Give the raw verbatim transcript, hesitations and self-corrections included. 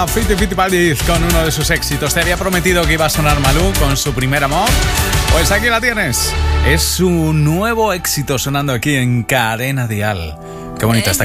Fiti Fiti Paldiz con uno de sus éxitos. Te había prometido que iba a sonar Malú con su primer amor. Pues aquí la tienes. Es su nuevo éxito sonando aquí en Cadena Dial. Qué bonita esta